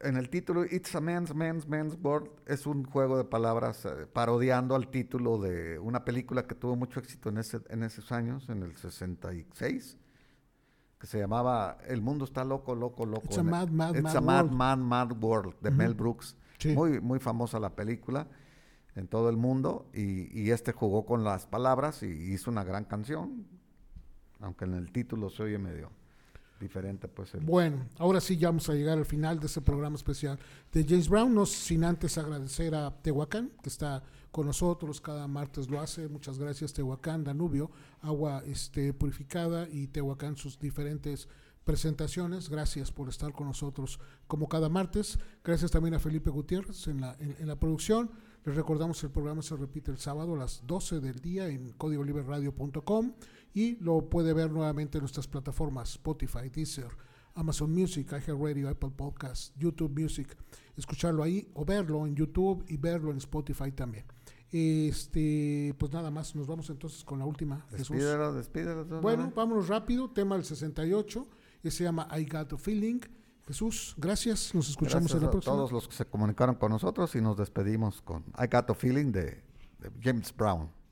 en el título It's a Man's World es un juego de palabras parodiando al título de una película que tuvo mucho éxito en esos años, en el 66, que se llamaba El mundo está loco. It's a Mad, Mad, It's Mad a World. Mad World, de Mel Brooks. Sí. Muy, muy famosa la película en todo el mundo, y jugó con las palabras y hizo una gran canción, aunque en el título se oye medio diferente, pues. Bueno, ahora sí ya vamos a llegar al final de este programa especial de James Brown, no sin antes agradecer a Tehuacán, que está con nosotros, cada martes lo hace. Muchas gracias, Tehuacán, Danubio, agua purificada, y Tehuacán, sus diferentes presentaciones. Gracias por estar con nosotros como cada martes. Gracias también a Felipe Gutiérrez en la producción. Les recordamos, el programa se repite el sábado a las 12 del día en códigoliberradio.com, y lo puede ver nuevamente en nuestras plataformas Spotify, Deezer, Amazon Music, iHeartRadio, Apple Podcasts, YouTube Music. Escucharlo ahí o verlo en YouTube y verlo en Spotify también. Pues nada más, nos vamos entonces con la última. Despídelos. Bueno, vámonos rápido. Tema del 68, que se llama I Got a Feeling. Jesús, gracias. Nos escuchamos en la próxima. Gracias a todos los que se comunicaron con nosotros, y nos despedimos con I Got a Feeling de James Brown.